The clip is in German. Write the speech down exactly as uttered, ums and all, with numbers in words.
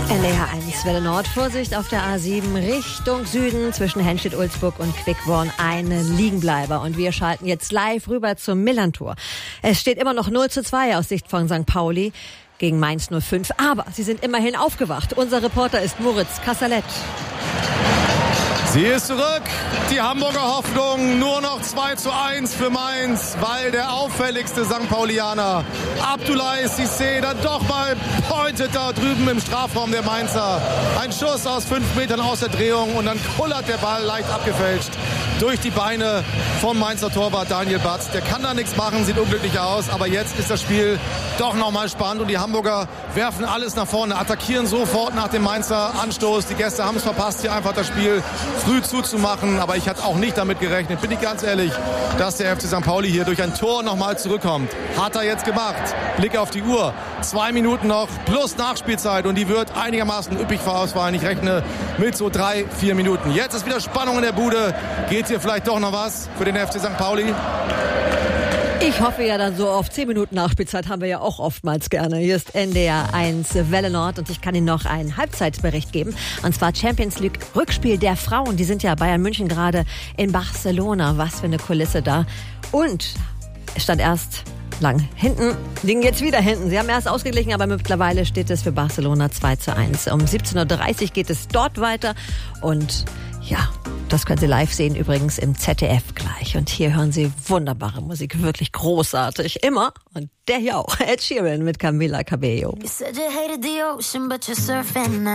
N D R eins Welle Nord. Vorsicht auf der A sieben Richtung Süden zwischen Henstedt-Ulzburg und Quickborn. Eine Liegenbleiber. Und wir schalten jetzt live rüber zum Millantor. Es steht immer noch null zu zwei aus Sicht von Sankt Pauli gegen Mainz null fünf. Aber sie sind immerhin aufgewacht. Unser Reporter ist Moritz Kassalet. Sie ist zurück, die Hamburger Hoffnung, nur noch zwei zu eins für Mainz, weil der auffälligste Sankt Paulianer, Abdoulaye Cissé, dann doch mal pointet da drüben im Strafraum der Mainzer. Ein Schuss aus fünf Metern aus der Drehung und dann kullert der Ball leicht abgefälscht durch die Beine vom Mainzer Torwart Daniel Batz. Der kann da nichts machen, sieht unglücklich aus, aber jetzt ist das Spiel doch nochmal spannend und die Hamburger werfen alles nach vorne, attackieren sofort nach dem Mainzer Anstoß. Die Gäste haben es verpasst, hier einfach das Spiel früh zuzumachen, aber ich hatte auch nicht damit gerechnet, bin ich ganz ehrlich, dass der F C Sankt Pauli hier durch ein Tor nochmal zurückkommt. Hat er jetzt gemacht. Blick auf die Uhr. Zwei Minuten noch plus Nachspielzeit und die wird einigermaßen üppig vorausfallen. Ich rechne mit so drei, vier Minuten. Jetzt ist wieder Spannung in der Bude. Geht hier vielleicht doch noch was für den F C Sankt Pauli? Ich hoffe ja dann so auf zehn Minuten Nachspielzeit haben wir ja auch oftmals gerne. Hier ist N D R eins Welle Nord und ich kann Ihnen noch einen Halbzeitbericht geben. Und zwar Champions League Rückspiel der Frauen. Die sind ja Bayern München gerade in Barcelona. Was für eine Kulisse da. Und es stand erst lang hinten, liegen jetzt wieder hinten. Sie haben erst ausgeglichen, aber mittlerweile steht es für Barcelona zwei zu eins. Um siebzehn Uhr dreißig geht es dort weiter und ja, das können Sie live sehen, übrigens im Z D F gleich. Und hier hören Sie wunderbare Musik, wirklich großartig, immer. Und der hier auch, Ed Sheeran mit Camila Cabello. You said you hated the ocean, but you're surfing now.